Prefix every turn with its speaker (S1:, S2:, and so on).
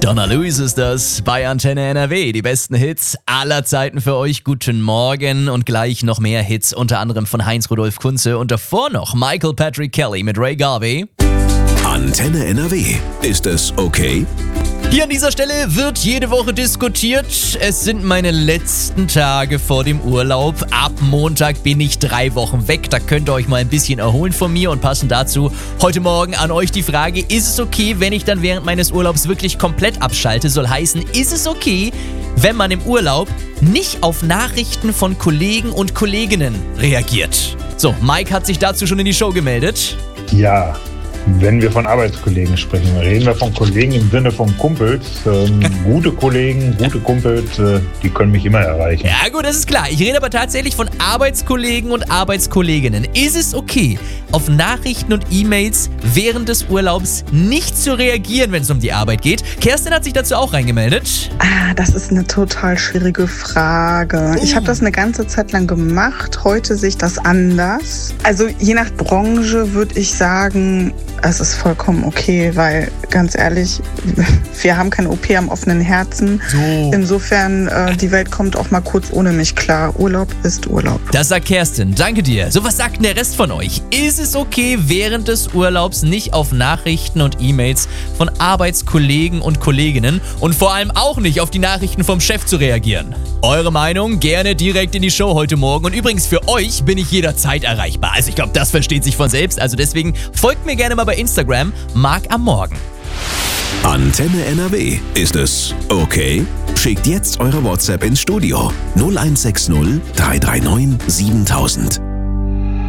S1: Donna Lewis ist das bei Antenne NRW. Die besten Hits aller Zeiten für euch. Guten Morgen und gleich noch mehr Hits, unter anderem von Heinz-Rudolf Kunze und davor noch Michael Patrick Kelly mit Ray Garvey.
S2: Antenne NRW. Ist es okay?
S1: Hier an dieser Stelle wird jede Woche diskutiert. Es sind meine letzten Tage vor dem Urlaub. Ab Montag bin ich 3 Wochen weg. Da könnt ihr euch mal ein bisschen erholen von mir. Und passend dazu heute Morgen an euch die Frage, ist es okay, wenn ich dann während meines Urlaubs wirklich komplett abschalte? Soll heißen, ist es okay, wenn man im Urlaub nicht auf Nachrichten von Kollegen und Kolleginnen reagiert? So, Mike hat sich dazu schon in die Show gemeldet.
S3: Ja. Wenn wir von Arbeitskollegen sprechen, reden wir von Kollegen im Sinne von Kumpels. Gute Kollegen, gute Kumpels, die können mich immer erreichen.
S1: Ja gut, das ist klar. Ich rede aber tatsächlich von Arbeitskollegen und Arbeitskolleginnen. Ist es okay, auf Nachrichten und E-Mails während des Urlaubs nicht zu reagieren, wenn es um die Arbeit geht? Kerstin hat sich dazu auch reingemeldet.
S4: Das ist eine total schwierige Frage. Ich habe das eine ganze Zeit lang gemacht. Heute sehe ich das anders. Also je nach Branche würde ich sagen, es ist vollkommen okay, weil ganz ehrlich, wir haben keine OP am offenen Herzen.
S1: So.
S4: Insofern, die Welt kommt auch mal kurz ohne mich klar. Urlaub ist Urlaub.
S1: Das sagt Kerstin. Danke dir. So, was sagt denn der Rest von euch? Ist es okay, während des Urlaubs nicht auf Nachrichten und E-Mails von Arbeitskollegen und Kolleginnen und vor allem auch nicht auf die Nachrichten vom Chef zu reagieren? Eure Meinung gerne direkt in die Show heute Morgen. Und übrigens, für euch bin ich jederzeit erreichbar. Also ich glaube, das versteht sich von selbst. Also deswegen folgt mir gerne mal bei Instagram, Marc am Morgen.
S2: Antenne NRW. Ist es okay? Schickt jetzt eure WhatsApp ins Studio 0160 339 7000.